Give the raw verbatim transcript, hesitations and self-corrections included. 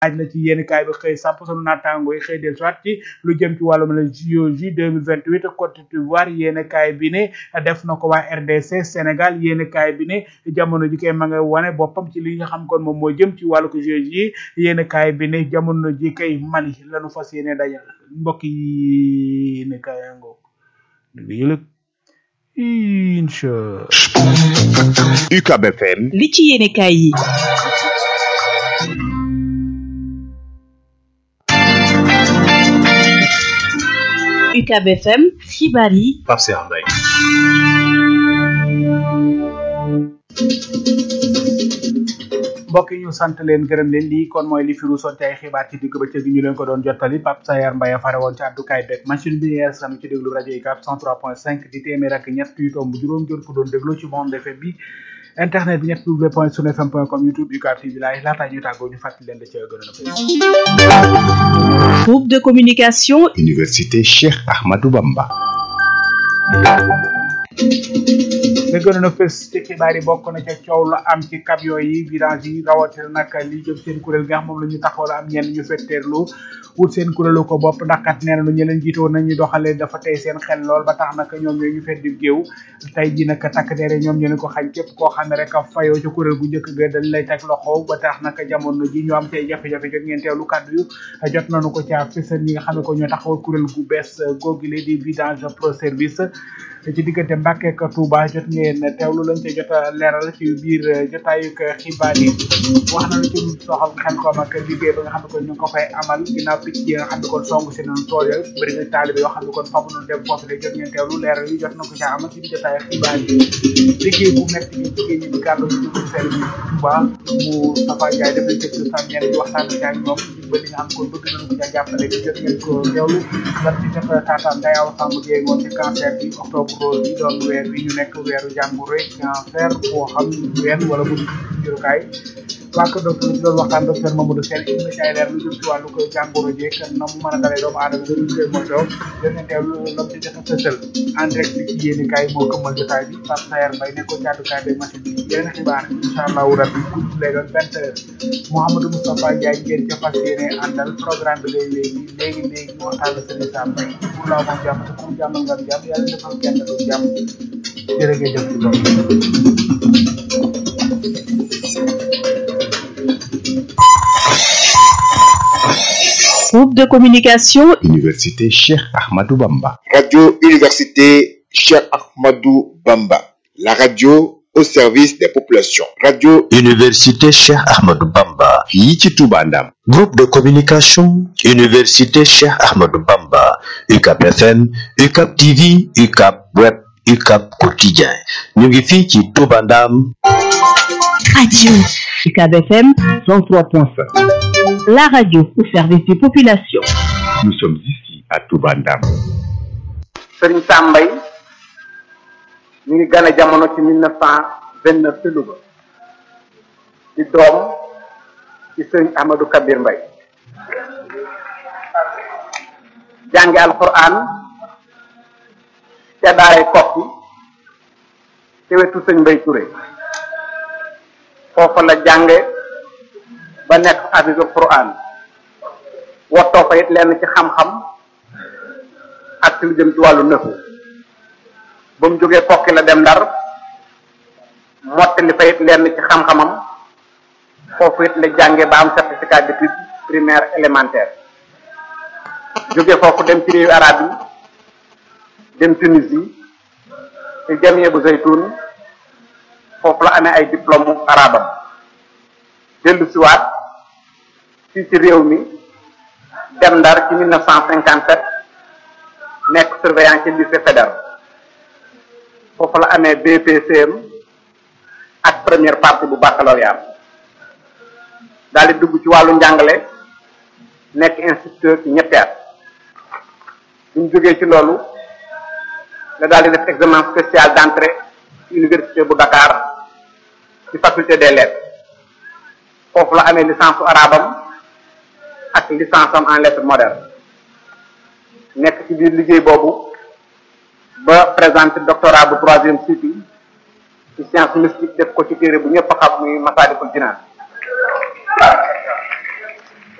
laaj na ci yéen kaay bi xëy samp sunu naataango yi xëy del soit ci lu jëm ci wàllum la J O J deux mille vingt-huit Côte d'Ivoire yéen kaay bi ne def na ko waa R D C Sénégal yéen kaay bi ne jamono ji kay ma nga wane boppam ci li nga xam kon moom moo jëm ci wàllu ko J O J yéen kaay bi ne jamono ji kay Mali lañu fas yéene dajal mbokk yi ne kayango di yëlëg incha U C A B F M li ci yéene kaay yi U C A B F M xibaar yi Pape Cheikh Mbaye mbokk yi ñu sant leen gërëm leen lii kon mooy li fi ruusoon ci ay xibaar ci digg bëccëg gi ñu leen ko doon jottali Pape Sayar Mbaye fare woon ci àddukaay beeg machine bi yees sam ci déglu rajo yi cent trois point cinq di téeméer ak ñett yu tomb juróom jot ko doon déglu ci monde F M bi internet bi ñett w point sun fm point com youtube U C A B T V laay laataa ñu tàggoo ñu fàttali leen da ca gën a groupe de communication Université Cheikh Ahmadou Bamba la gënoon a fës ci xibaar yi bokk na ca coow la am ci camion yi virage yi rawatina nag li jëm seen kuréel gi nga xam moom la ñu taxawal am ñenn ñu fetteerlu wut seen kuréelu ko bopp ndax kat nee na lu ñu leen jiite woon nañu doxalee dafa tey seen xel lool ba tax nag ñoom ñooy ñu fedd di géew tey ji nag takk deere ñoom ñu ne ko xañ képp koo xam ne rek a fayoo ci kuréel gu njëkk ga dañ lay teg loxo ba tax nag jamono ji ñu am ci jafe-jafe jot ngeen teewlu kàddu yu jot nañu ko ca fësal ñi nga xam ne ko ñoo taxawal kuréel gu bees googile di vidange pro service ci diggante Mbàkke ak Touba jot ngeen teewlu lañ ca jot a leeral ci biir jotaayu xibaar yi wax nañu ci soxal xel koom ak liggéey ba nga xam ne kon ñu ngi ko fay amal ginnaaw picc yi nga xam ne kon song si nañu tool ya bëri na taalibe yoo xam ne kon famu noonu dem foofu la jot ngeen teewlu leeral yi jot na ko ca amal ci jotaayu xibaar yi liggéey bu metti bi jigéen ñi di kàddu ci dugg sel bi Touba mu Safa Ndiaye dafay jëkk sam ñenn di waxtaan ak ak ñoom ba li nga xam kon bëgg nañu ko ca jàppale bi jot ngeen ko teewlu lan ci jot a taataan day aw sàmm jéey ngoon ci cancer bi octobre rose bi doon weer wi ñu nekk weeru jàngoro cancer boo xam ween wala bu jurukaay waa ko docteur ci doon waxtaan docteur Mamadou Sène indi na ci ay leer lu jëm ci wàllu ko jàngoro jeeg na mu mën a dalee doomu aadama dañu koy moytoo dana teewlu lam ci jot a fësal en direct bi ci yéeni kaay moo këmmal jotaay bi Pape Sayar Mbaye nekkoon ci àddukaay bi machine bi yeneen xibaar incha allahu rabbi guddi lay doon vingt heures Mouhamadou Moustapha Ndiaye ngeen ca fas yéene àndal programme bi lay léegi léegi léegi ñu waxtaan la Serigne Sam Mbaye pour laaw moom jàmm te pour jàmmal nga jàmm yàlla defal kenn du jàmm jërëjëf ci loolu groupe de communication Université Cheikh Ahmadou Bamba Radio Université Cheikh Ahmadou Bamba, la radio au service des populations. Radio Université Cheikh Ahmadou Bamba fii ci Touba Ndam. groupe de communication Université Cheikh Ahmadou Bamba U C A B F M U C A B T V U C A B Web U C A B Quotidien ñu ngi fii ci Touba Ndam. radio U C A B F M cent trois point cinq. la radio au service des populations. Nous sommes ici à Touba Ndam. Serigne Sam Mbaye ñu ngi gane jamono ci mille neuf cent vingt-neuf ci Louga di doom ci Serigne Ahmadou Kabir Mbaye jànge alquran ca daaray Kokki ci wetu Sëñ Mbaye Touré foofa la jànge ba nekk hafizu Quran wottoo fa it lenn ci xam-xam ak ci lu jëm ci wàllu nëfu ba mu jógee Kokki la dem Ndar mottali fa it lenn ci xam-xamam foofu it la jànge ba am certificat d'études primaire élémentaire jóge foofu dem ci réewu arab yi dem Tunisie ci jamie bu Zaytoun foofu la amee ay diplôme arabam dellu siwaat fii ci réew mi dem Ndar ci mille neuf cent cinquante-sept nekk surveillant ci lycée fédéral foofu la amee B P C M ak première partie bu baccalauréat daal di dugg ci wàllu njàngale nekk instituteur ci ñetti at bu ñu jógee ci loolu la daal di def examen spécial d'entrée ci université bu Dakar ci faculté des lettres foofu la amee licence su arabam ak licence am en lettres modernes nekk ci biir liggéey boobu ba présenté doctorat bu troisième cycle ci science mystique def ko ci téere bu ñëpp xam muy Masaalikul Jinaan